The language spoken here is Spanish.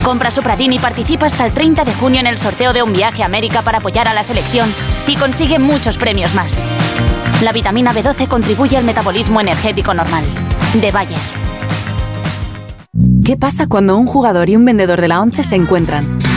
Compra Supradin y participa hasta el 30 de junio en el sorteo de un viaje a América para apoyar a la selección y consigue muchos premios más. La vitamina B12 contribuye al metabolismo energético normal. De Bayer. ¿Qué pasa cuando un jugador y un vendedor de la ONCE se encuentran?